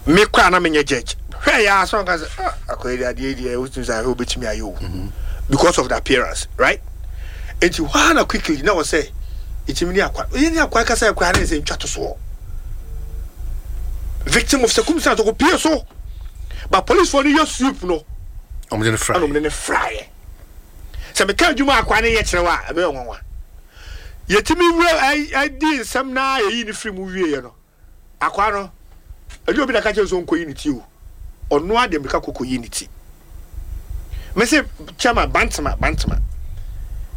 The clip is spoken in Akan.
me kwa na me judge hwe ya so nka say akoyedi ade wotu say ho betimi ayo because of the appearance right and you wanna quickly now say itimi ni akwa ka say akwa na say ntwato so victim of circumstance go pie so but police for you soup no omde fry se me kan djuma akwa na ye kirewa be wonwa yetimi I did some na ye ni free movie ye no akwa no ade obi da ka che so nko unity o ono ade mbeka kokko unity me say chama bantama